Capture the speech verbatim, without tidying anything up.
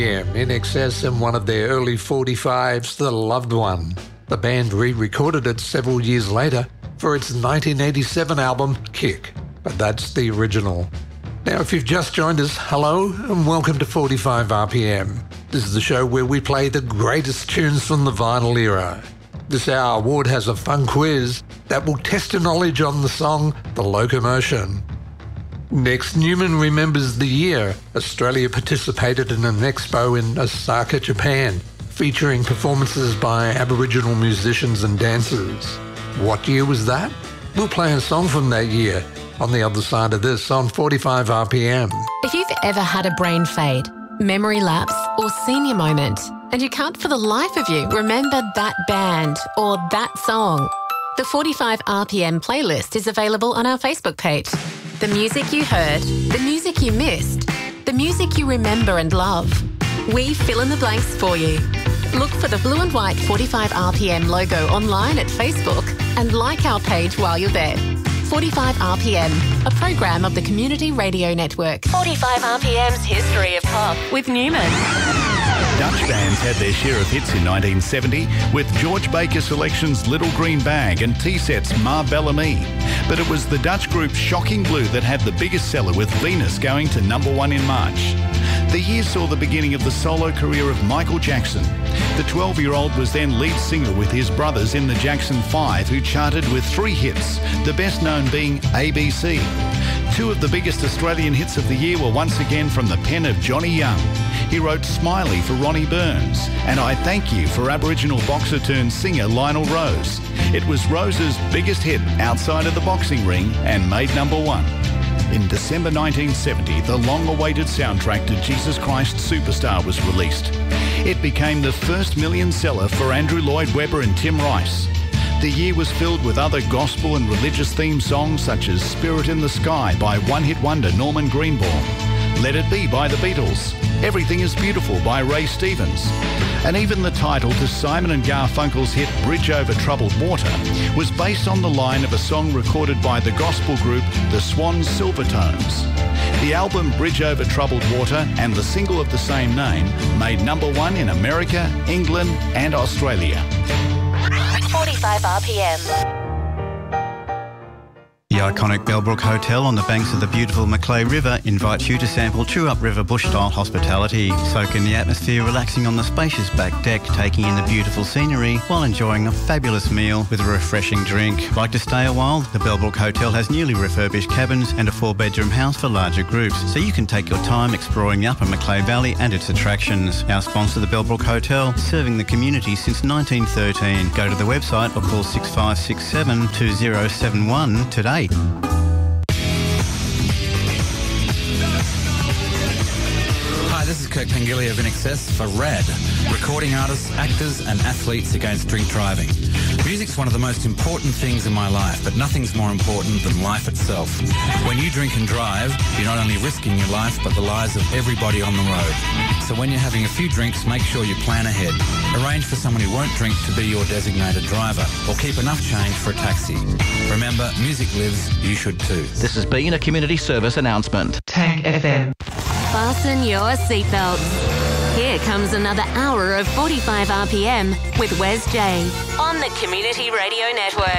Yeah, In Excess and one of their early forty-fives, The Loved One. The band re-recorded it several years later for its nineteen eighty-seven album, Kick. But that's the original. Now, if you've just joined us, hello and welcome to forty-five R P M. This is the show where we play the greatest tunes from the vinyl era. This hour, Ward has a fun quiz that will test your knowledge on the song The Locomotion. Next, Newman remembers the year Australia participated in an expo in Osaka, Japan, featuring performances by Aboriginal musicians and dancers. What year was that? We'll play a song from that year on the other side of this on forty-five R P M. If you've ever had a brain fade, memory lapse or senior moment, and you can't for the life of you remember that band or that song, the forty-five R P M playlist is available on our Facebook page. The music you heard, the music you missed, the music you remember and love. We fill in the blanks for you. Look for the blue and white forty-five R P M logo online at Facebook and like our page while you're there. forty-five R P M, a program of the Community Radio Network. forty-five R P M's History of Pop with Newman. Dutch bands had their share of hits in nineteen seventy with George Baker Selection's Little Green Bag and T-Set's Ma Bellamy. But it was the Dutch group Shocking Blue that had the biggest seller, with Venus going to number one in March. The year saw the beginning of the solo career of Michael Jackson. The twelve-year-old was then lead singer with his brothers in the Jackson Five, who charted with three hits, the best known being A B C. Two of the biggest Australian hits of the year were once again from the pen of Johnny Young. He wrote Smiley for Ronnie Burns and I Thank You for Aboriginal boxer turned singer Lionel Rose. It was Rose's biggest hit outside of the boxing ring and made number one. In December nineteen seventy, the long-awaited soundtrack to Jesus Christ Superstar was released. It became the first million seller for Andrew Lloyd Webber and Tim Rice. The year was filled with other gospel and religious themed songs such as Spirit in the Sky by one-hit wonder Norman Greenbaum, Let It Be by the Beatles, Everything is Beautiful by Ray Stevens, and even the title to Simon and Garfunkel's hit Bridge Over Troubled Water was based on the line of a song recorded by the gospel group The Swans Silvertones. The album Bridge Over Troubled Water and the single of the same name made number one in America, England and Australia. forty-five R P M. The iconic Bellbrook Hotel on the banks of the beautiful Macleay River invites you to sample true upriver bush-style hospitality. Soak in the atmosphere, relaxing on the spacious back deck, taking in the beautiful scenery while enjoying a fabulous meal with a refreshing drink. Like to stay a while? The Bellbrook Hotel has newly refurbished cabins and a four-bedroom house for larger groups, so you can take your time exploring the upper Macleay Valley and its attractions. Our sponsor, the Bellbrook Hotel, serving the community since nineteen thirteen. Go to the website or call six five six seven, two zero seven one today. Hi, this is Kirk Pengilly of In Excess for RAD, recording artists, actors and athletes against drink driving. Music's one of the most important things in my life, but nothing's more important than life itself. When you drink and drive, you're not only risking your life, but the lives of everybody on the road. So when you're having a few drinks, make sure you plan ahead. Arrange for someone who won't drink to be your designated driver, or keep enough change for a taxi. Remember, music lives, you should too. This has been a community service announcement. Tank F M. Fasten your seatbelts. Here comes another hour of forty-five R P M with Wes J on the Community Radio Network.